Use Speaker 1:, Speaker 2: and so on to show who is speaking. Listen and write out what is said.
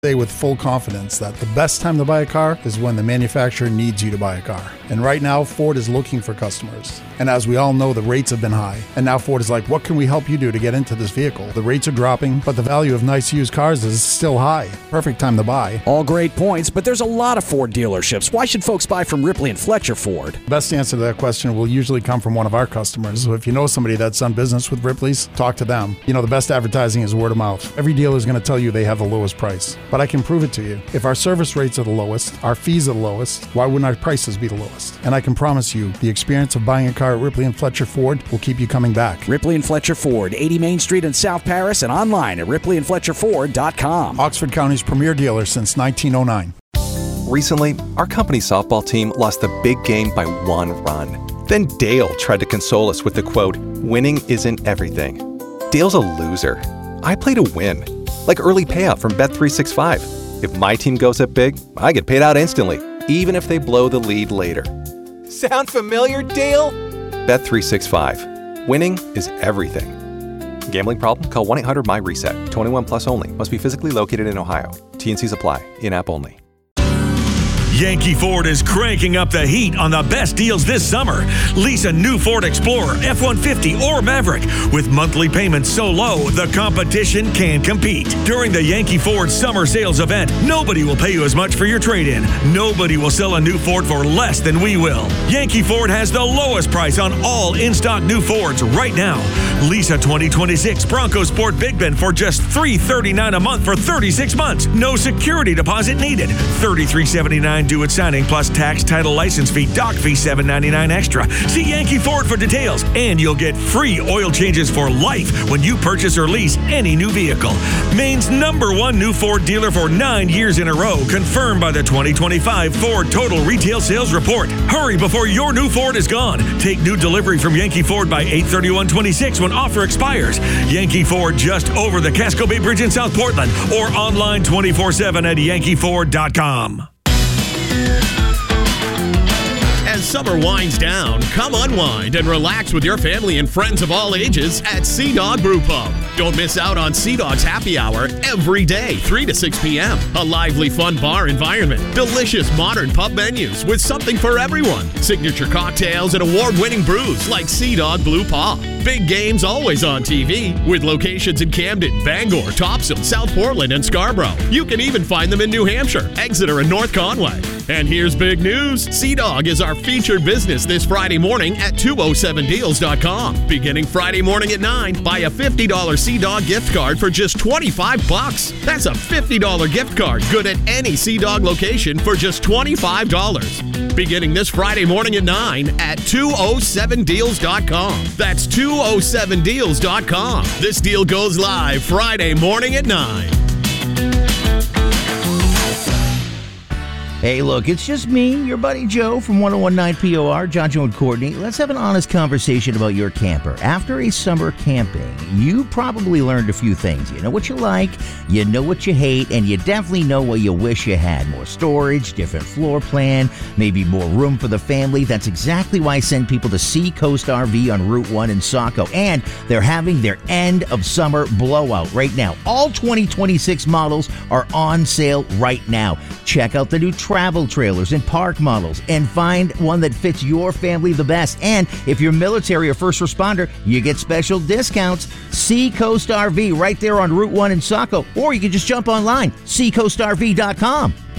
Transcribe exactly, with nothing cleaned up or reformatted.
Speaker 1: Say with full confidence that the best time to buy a car is when the manufacturer needs you to buy a car. And right now, Ford is looking for customers. And as we all know, the rates have been high. And now Ford is like, what can we help you do to get into this vehicle? The rates are dropping, but the value of nice used cars is still high. Perfect time to buy.
Speaker 2: All great points, but there's a lot of Ford dealerships. Why should folks buy from Ripley and Fletcher Ford?
Speaker 1: Best answer to that question will usually come from one of our customers. So if you know somebody that's done business with Ripley's, talk to them. You know, the best advertising is word of mouth. Every dealer is going to tell you they have the lowest price, but I can prove it to you. If our service rates are the lowest, our fees are the lowest, why wouldn't our prices be the lowest? And I can promise you, the experience of buying a car at Ripley and Fletcher Ford will keep you coming back.
Speaker 2: Ripley and Fletcher Ford, eighty Main Street in South Paris, and online at ripley and fletcher ford dot com.
Speaker 1: Oxford County's premier dealer since nineteen oh nine.
Speaker 3: Recently, our company softball team lost the big game by one run. Then Dale tried to console us with the quote, "Winning isn't everything." Dale's a loser. I play to win, like early payout from Bet three sixty-five. If my team goes up big, I get paid out instantly, even if they blow the lead later. Sound familiar, Dale? Bet three sixty-five. Winning is everything. Gambling problem? Call one eight hundred M Y reset. twenty-one plus only. Must be physically located in Ohio. T and Cs apply. In-app only.
Speaker 4: Yankee Ford is cranking up the heat on the best deals this summer. Lease a new Ford Explorer, F one fifty, or Maverick. With monthly payments so low, the competition can't compete. During the Yankee Ford Summer Sales event, nobody will pay you as much for your trade-in. Nobody will sell a new Ford for less than we will. Yankee Ford has the lowest price on all in-stock new Fords right now. Lease a twenty twenty-six Bronco Sport Big Bend for just three hundred thirty-nine dollars a month for thirty-six months. No security deposit needed. thirty-three seventy-nine due at signing plus tax, title, license fee, doc fee seven ninety-nine extra. See Yankee Ford for details, and you'll get free oil changes for life when you purchase or lease any new vehicle. Maine's number one new Ford dealer for nine years in a row, confirmed by the twenty twenty-five Ford Total Retail Sales Report. Hurry before your new Ford is gone. Take new delivery from Yankee Ford by eight thirty-one twenty-six when offer expires. Yankee Ford just over the Casco Bay Bridge in South Portland, or online twenty-four seven at yankee ford dot com.
Speaker 5: As summer winds down, come unwind and relax with your family and friends of all ages at Sea Dog Brew Pub. Don't miss out on Sea Dog's happy hour every day, three to six p.m. A lively, fun bar environment, delicious modern pub menus with something for everyone, signature cocktails and award-winning brews like Sea Dog Blue Paw. Big games always on T V, with locations in Camden, Bangor, Topsail, South Portland, and Scarborough. You can even find them in New Hampshire, Exeter, and North Conway. And here's big news. Sea Dog is our featured business this Friday morning at two oh seven deals dot com. Beginning Friday morning at nine, buy a fifty dollars Sea Dog gift card for just twenty-five bucks. That's a fifty dollars gift card good at any Sea Dog location for just twenty-five dollars. Beginning this Friday morning at nine at two oh seven deals dot com. That's two oh seven deals dot com. This deal goes live Friday morning at nine.
Speaker 6: Hey, look, it's just me, your buddy Joe from one oh one point nine P O R, John, Joe, and Courtney. Let's have an honest conversation about your camper. After a summer camping, you probably learned a few things. You know what you like, you know what you hate, and you definitely know what you wish you had. More storage, different floor plan, maybe more room for the family. That's exactly why I send people to Seacoast R V on Route one in Saco. And they're having their end of summer blowout right now. All twenty twenty-six models are on sale right now. Check out the new travel trailers and park models and find one that fits your family the best. And if you're military or first responder, you get special discounts. Seacoast R V right there on Route one in Saco. Or you can just jump online, seacoast r v dot com.